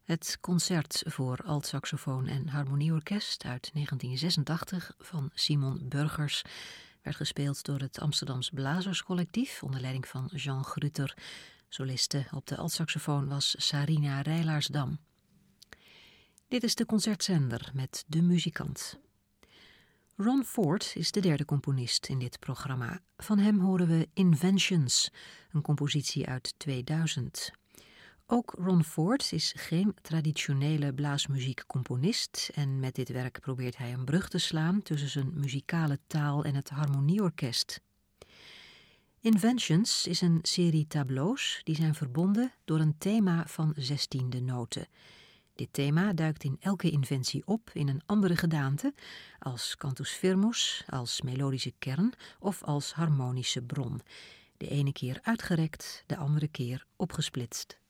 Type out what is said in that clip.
Het concert voor altsaxofoon en harmonieorkest uit 1986 van Simon Burgers werd gespeeld door het Amsterdams Blazerscollectief onder leiding van Jean Gruter. Soliste op de altsaxofoon was Sarina Rijlaarsdam. Dit is de concertzender met De Muzikant. Ron Ford is de derde componist in dit programma. Van hem horen we Inventions, een compositie uit 2000. Ook Ron Ford is geen traditionele blaasmuziekcomponist en met dit werk probeert hij een brug te slaan tussen zijn muzikale taal en het harmonieorkest. Inventions is een serie tableaus die zijn verbonden door een thema van 16e noten. Dit thema duikt in elke inventie op in een andere gedaante, als cantus firmus, als melodische kern of als harmonische bron. De ene keer uitgerekt, de andere keer opgesplitst.